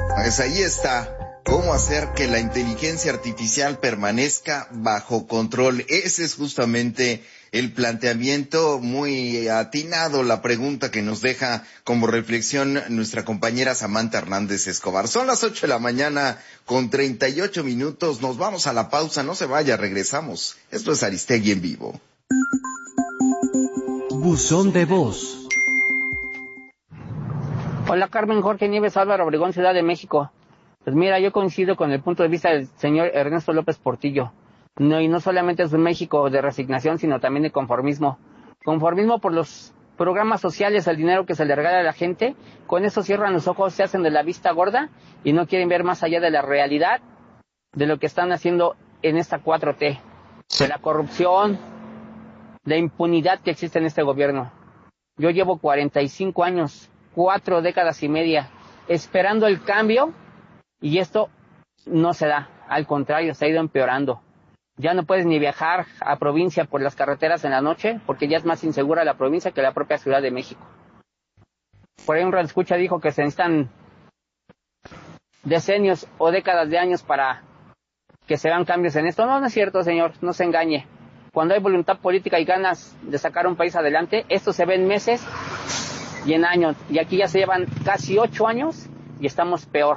Pues ahí está. ¿Cómo hacer que la inteligencia artificial permanezca bajo control? Ese es justamente el planteamiento, muy atinado, la pregunta que nos deja como reflexión nuestra compañera Samantha Hernández Escobar. Son las 8 de la mañana con 38 minutos. Nos vamos a la pausa. No se vaya, regresamos. Esto es Aristegui en vivo. Buzón de voz. Hola, Carmen, Jorge Nieves, Álvaro Obregón, Ciudad de México. Pues mira, yo coincido con el punto de vista del señor Ernesto López Portillo. Y no solamente es un México de resignación, sino también de conformismo. Conformismo por los programas sociales, el dinero que se le regala a la gente. Con eso cierran los ojos, se hacen de la vista gorda y no quieren ver más allá de la realidad de lo que están haciendo en esta 4T. De la corrupción, la impunidad que existe en este gobierno. Yo llevo 45 años, 4 décadas y media, esperando el cambio. Y esto no se da, al contrario, se ha ido empeorando. Ya no puedes ni viajar a provincia por las carreteras en la noche, porque ya es más insegura la provincia que la propia Ciudad de México. Por ahí un radioescucha dijo que se necesitan decenios o décadas de años para que se vean cambios en esto. No, no es cierto, señor, no se engañe. Cuando hay voluntad política y ganas de sacar un país adelante, esto se ve en meses y en años. Y aquí ya se llevan casi 8 años y estamos peor.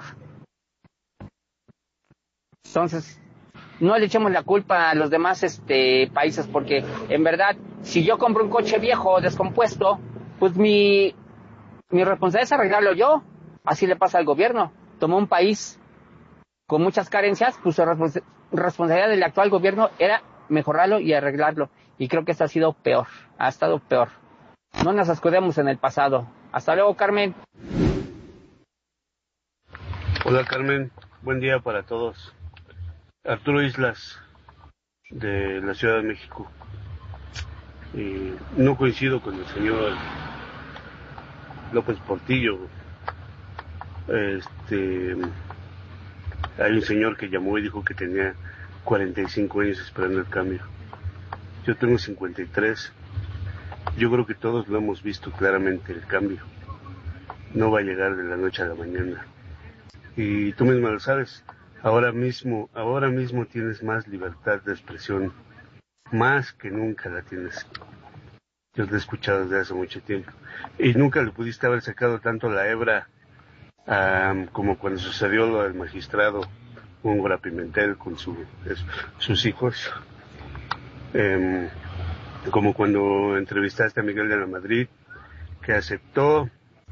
Entonces, no le echemos la culpa a los demás países, porque en verdad, si yo compro un coche viejo, descompuesto, pues mi responsabilidad es arreglarlo yo. Así le pasa al gobierno. Tomó un país con muchas carencias, pues la responsabilidad del actual gobierno era mejorarlo y arreglarlo. Y creo que esto ha sido peor, ha estado peor. No nos escudemos en el pasado. Hasta luego, Carmen. Hola, Carmen. Buen día para todos. Arturo Islas, de la Ciudad de México. No coincido con el señor López Portillo. Hay un señor que llamó y dijo que tenía 45 años esperando el cambio. Yo tengo 53. Yo creo que todos lo hemos visto claramente, el cambio. No va a llegar de la noche a la mañana. Y tú mismo lo sabes. Ahora mismo tienes más libertad de expresión, más que nunca la tienes. Yo te he escuchado desde hace mucho tiempo. Y nunca le pudiste haber sacado tanto la hebra como cuando sucedió lo del magistrado Góngora Pimentel con sus hijos. Como cuando entrevistaste a Miguel de la Madrid, que aceptó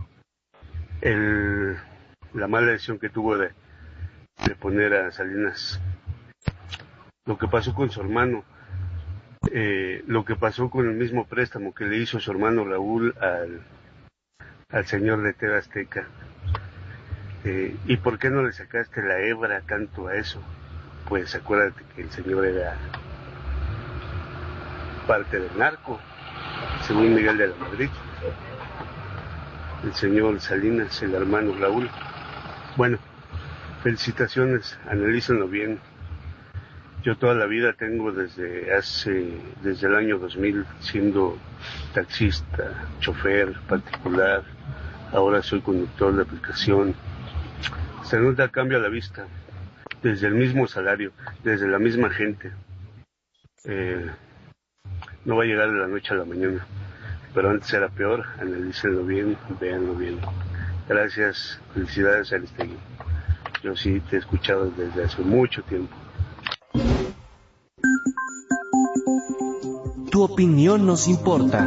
la mala decisión que tuvo de poner a Salinas. Lo que pasó con su hermano, lo que pasó con el mismo préstamo que le hizo su hermano Raúl al señor de TV Azteca. ¿Y por qué no le sacaste la hebra tanto a eso? Pues acuérdate que el señor era parte del narco, según Miguel de la Madrid. El señor Salinas, el hermano Raúl. Bueno, felicitaciones, analícenlo bien. Yo toda la vida tengo desde el año 2000 siendo taxista, chofer particular, ahora soy conductor de aplicación. Se nota el cambio a la vista, desde el mismo salario, desde la misma gente. No va a llegar de la noche a la mañana, pero antes era peor, analícenlo bien, véanlo bien. Gracias, felicidades Aristegui. Yo sí te he escuchado desde hace mucho tiempo. Tu opinión nos importa.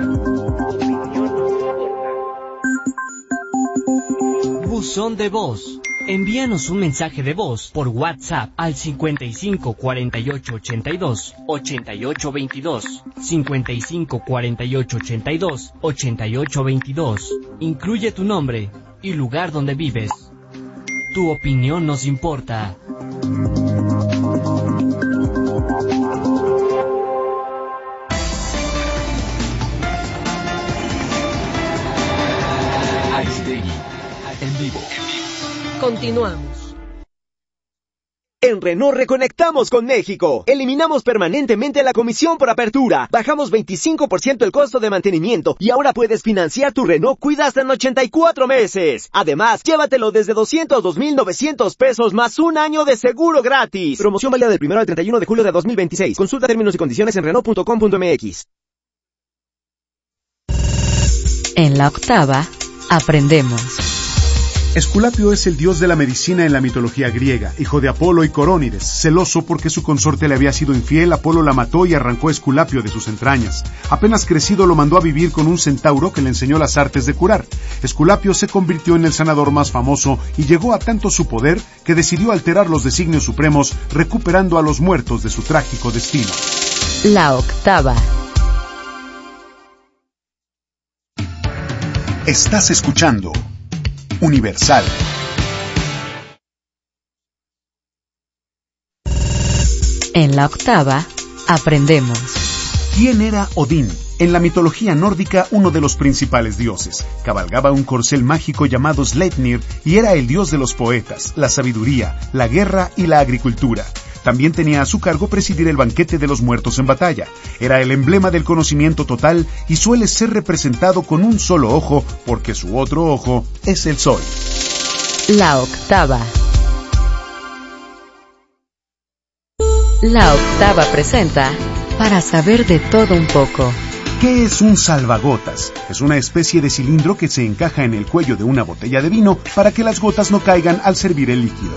Buzón de voz. Envíanos un mensaje de voz por WhatsApp al 55 48 82 88 22. 55 48 82 88 22. Incluye tu nombre y lugar donde vives. Tu opinión nos importa. Aristegui, en vivo. Continuamos. En Renault reconectamos con México. Eliminamos permanentemente la comisión por apertura. Bajamos 25% el costo de mantenimiento y ahora puedes financiar tu Renault Kwid hasta en 84 meses. Además, llévatelo desde 202,900 pesos más un año de seguro gratis. Promoción válida del 1 al 31 de julio de 2026. Consulta términos y condiciones en Renault.com.mx. En la octava, aprendemos. Esculapio es el dios de la medicina en la mitología griega, hijo de Apolo y Corónides. Celoso porque su consorte le había sido infiel, Apolo la mató y arrancó a Esculapio de sus entrañas. Apenas crecido lo mandó a vivir con un centauro que le enseñó las artes de curar. Esculapio se convirtió en el sanador más famoso y llegó a tanto su poder que decidió alterar los designios supremos, recuperando a los muertos de su trágico destino. La octava. Estás escuchando Universal. En la octava, aprendemos. ¿Quién era Odín? En la mitología nórdica, uno de los principales dioses. Cabalgaba un corcel mágico llamado Sleipnir y era el dios de los poetas, la sabiduría, la guerra y la agricultura. También tenía a su cargo presidir el banquete de los muertos en batalla. Era el emblema del conocimiento total y suele ser representado con un solo ojo porque su otro ojo es el sol. La octava. La octava presenta Para saber de todo un poco. ¿Qué es un salvagotas? Es una especie de cilindro que se encaja en el cuello de una botella de vino para que las gotas no caigan al servir el líquido.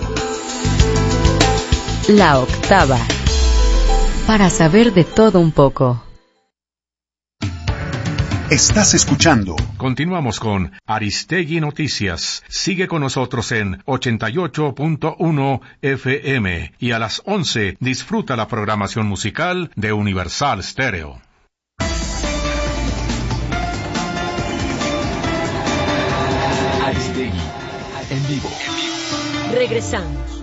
La octava. Para saber de todo un poco. Estás escuchando. Continuamos con Aristegui Noticias. Sigue con nosotros en 88.1 FM y a las 11 disfruta la programación musical de Universal Stereo. Aristegui en vivo. Regresamos.